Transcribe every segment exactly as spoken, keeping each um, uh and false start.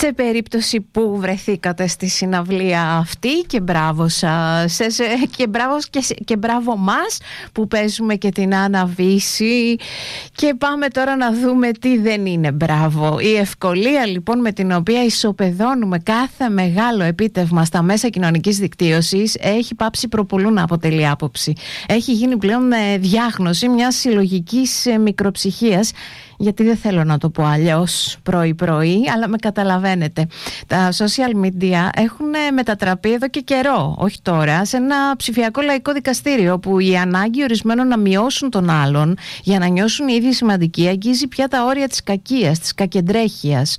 Σε περίπτωση που βρεθήκατε στη συναυλία αυτή, και μπράβο σας, και μπράβο, και, και μπράβο μας που παίζουμε και την Άννα Βύση. Και πάμε τώρα να δούμε τι δεν είναι μπράβο. Η ευκολία λοιπόν με την οποία ισοπεδώνουμε κάθε μεγάλο επίτευγμα στα μέσα κοινωνικής δικτύωσης έχει πάψει προπολού να αποτελεί άποψη. Έχει γίνει πλέον διάγνωση μιας συλλογικής μικροψυχίας, γιατί δεν θέλω να το πω αλλιώς πρωί-πρωί, αλλά με καταλαβαίνετε. Τα social media έχουν μετατραπεί εδώ και καιρό, όχι τώρα, σε ένα ψηφιακό λαϊκό δικαστήριο, όπου η ανάγκη ορισμένων να μειώσουν τον άλλον για να νιώσουν οι ίδιοι σημαντικοί αγγίζει πια τα όρια της κακίας, της κακεντρέχειας.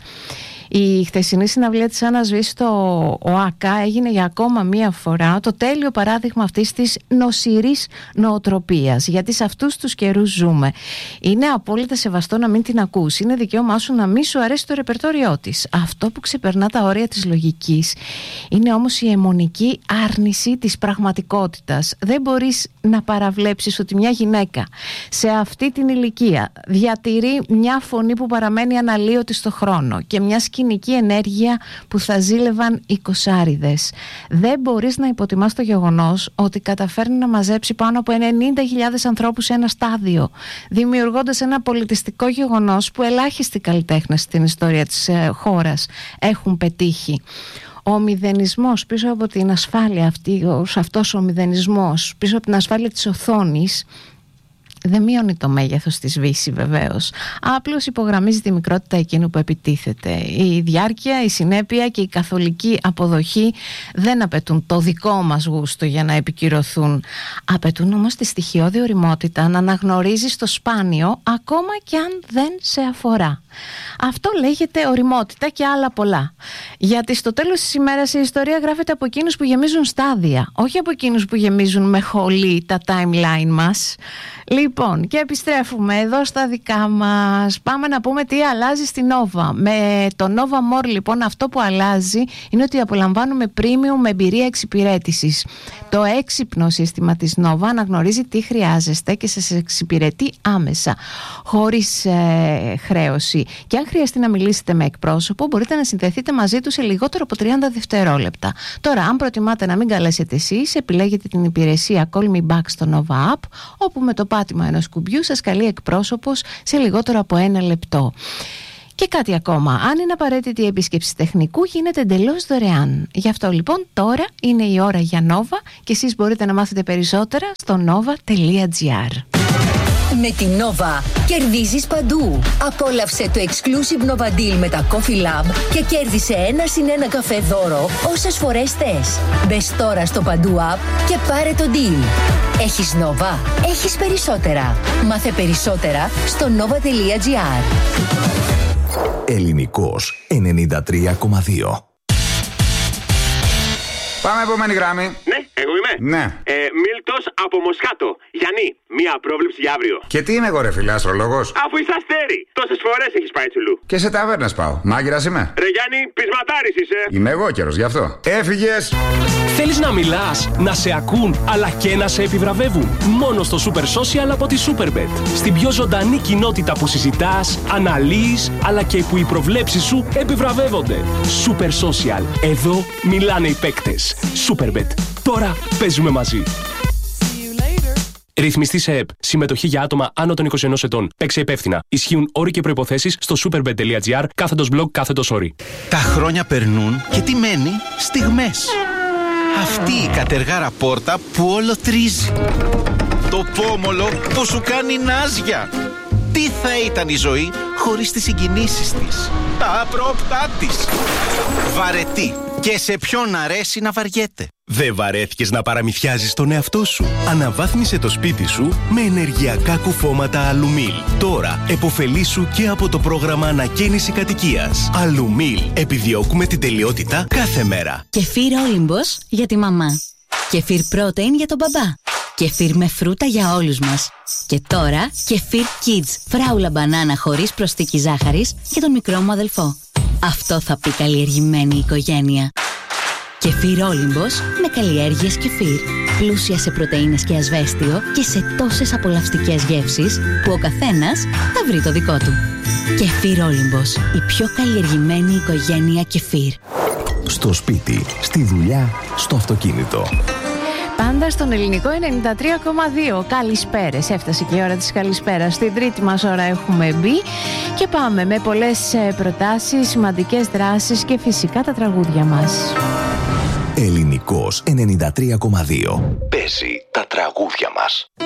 Η χθεσινή συναυλία της Άννας Βύση στο ΟΑΚΑ έγινε για ακόμα μία φορά το τέλειο παράδειγμα αυτής της νοσηρής νοοτροπίας, γιατί σε αυτούς τους καιρούς ζούμε. Είναι απόλυτα σεβαστό να μην την ακούς, είναι δικαίωμά σου να μην σου αρέσει το ρεπερτόριό της. Αυτό που ξεπερνά τα όρια της λογικής είναι όμως η αιμονική άρνηση της πραγματικότητας. Δεν μπορείς να παραβλέψεις ότι μια γυναίκα σε αυτή την ηλικία διατηρεί μια φωνή που παραμένει αναλύωτη στο χρόνο και μια σκηνική ενέργεια που θα ζήλευαν οι κοσάριδες. Δεν μπορείς να υποτιμάς το γεγονός ότι καταφέρνει να μαζέψει πάνω από ενενήντα χιλιάδες ανθρώπους σε ένα στάδιο, δημιουργώντας ένα πολιτιστικό γεγονός που ελάχιστοι καλλιτέχνες στην ιστορία της ε, χώρας έχουν πετύχει. Ο μηδενισμός πίσω από την ασφάλεια αυτή, αυτός ο μηδενισμός πίσω από την ασφάλεια της οθόνης, δεν μειώνει το μέγεθος της Βύση βεβαίως. Απλώς υπογραμμίζει τη μικρότητα εκείνου που επιτίθεται. Η διάρκεια, η συνέπεια και η καθολική αποδοχή δεν απαιτούν το δικό μας γούστο για να επικυρωθούν. Απαιτούν όμως τη στοιχειώδη ωριμότητα να αναγνωρίζεις το σπάνιο ακόμα και αν δεν σε αφορά. Αυτό λέγεται ωριμότητα και άλλα πολλά. Γιατί στο τέλος της ημέρας η ιστορία γράφεται από εκείνους που γεμίζουν στάδια, όχι από εκείνους που γεμίζουν με χολή τα timeline μας. Λοιπόν, και επιστρέφουμε εδώ στα δικά μας. Πάμε να πούμε τι αλλάζει στη Nova. Με το Nova More λοιπόν αυτό που αλλάζει είναι ότι απολαμβάνουμε premium εμπειρία εξυπηρέτησης. Το έξυπνο σύστημα της Nova αναγνωρίζει τι χρειάζεστε και σας εξυπηρετεί άμεσα, χωρίς ε, χρέωση. Και αν χρειαστεί να μιλήσετε με εκπρόσωπο, μπορείτε να συνδεθείτε μαζί του σε λιγότερο από τριάντα δευτερόλεπτα. Τώρα, αν προτιμάτε να μην καλέσετε εσείς, επιλέγετε την υπηρεσία Call Me Back στο Nova App, όπου με το πάτημα ενός κουμπιού σας καλεί εκπρόσωπος σε λιγότερο από ένα λεπτό. Και κάτι ακόμα, αν είναι απαραίτητη η επίσκεψη τεχνικού, γίνεται εντελώς δωρεάν. Γι' αυτό λοιπόν τώρα είναι η ώρα για Nova και εσείς μπορείτε να μάθετε περισσότερα στο nova τελεία gr. Με την Nova κερδίζεις παντού. Απόλαυσε το exclusive Nova Deal με τα Coffee Lab και κέρδισε ένα συν ένα καφέ δώρο όσες φορές θες. Μπες τώρα στο Παντού App και πάρε το deal. Έχεις Nova, έχεις περισσότερα. Μάθε περισσότερα στο nova τελεία gr. Ελληνικός ενενήντα τρία κόμμα δύο. Πάμε επόμενη γράμμη. Ναι, εγώ είμαι. Ναι. Ε, Μίλτος από Μοσχάτο. Γιάννη, μία πρόβλεψη για αύριο. Και τι είμαι εγώ, ρε φίλε, αστρολόγος? Αφού είσαι αστέρι. Τόσες φορές έχεις πάει τσουλού. Και σε ταβέρνες πάω. Μάγειρας είμαι. Ρε Γιάννη, πεισματάρης είσαι. Είμαι εγώ καιρος, γι' αυτό. Έφυγες. Θέλεις να μιλάς, να σε ακούν, αλλά και να σε επιβραβεύουν? Μόνο στο Super Social από τη Superbet. Στην πιο ζωντανή κοινότητα που συζητάς, αναλύεις, αλλά και που οι προβλέψεις σου επιβραβεύονται. Super Social. Εδώ μιλάνε οι παίκτες. Superbet. Τώρα παίζουμε μαζί. Ρυθμιστή σε ΕΠ. Συμμετοχή για άτομα άνω των είκοσι ενός ετών. Παίξε υπεύθυνα. Ισχύουν όροι και προϋποθέσεις στο superbet τελεία gr κάθετος blog κάθετος όροι. Τα χρόνια περνούν και τι μένει? Στιγμές. Αυτή η κατεργάρα πόρτα που όλο τρίζει. Το πόμολο που σου κάνει νάζια. Τι θα ήταν η ζωή χωρίς τις συγκινήσεις της, τα απρόπτά της. Βαρετή. Και σε ποιον αρέσει να βαριέται. Δεν βαρέθηκες να παραμυθιάζεις τον εαυτό σου? Αναβάθμισε το σπίτι σου με ενεργειακά κουφώματα Αλουμίλ. Τώρα επωφελήσου και από το πρόγραμμα ανακαίνιση κατοικίας. Αλουμίλ. Επιδιώκουμε την τελειότητα κάθε μέρα. Κεφίρ Όλυμπος για τη μαμά. Κεφίρ Protein για τον μπαμπά. Κεφίρ με φρούτα για όλους μας. Και τώρα κεφίρ Kids. Φράουλα μπανάνα χωρίς προσθήκη ζάχαρης για τον μικρό μου αδελφό. Αυτό θα πει καλλιεργημένη οικογένεια. Κεφίρ Όλυμπος με καλλιέργειες κεφίρ. πλούσια σε πρωτεΐνες και ασβέστιο και σε τόσες απολαυστικές γεύσεις που ο καθένας θα βρει το δικό του. Κεφίρ Όλυμπος, η πιο καλλιεργημένη οικογένεια κεφίρ. Στο σπίτι, στη δουλειά, στο αυτοκίνητο. Πάντα στον Ελληνικό ενενήντα τρία κόμμα δύο. Καλησπέρες. Έφτασε και η ώρα της καλησπέρας. Στην τρίτη μας ώρα έχουμε μπει και πάμε με πολλές προτάσεις, σημαντικές δράσεις και φυσικά τα τραγούδια μας. Ελληνικός ενενήντα τρία κόμμα δύο. Παίζει τα τραγούδια μας.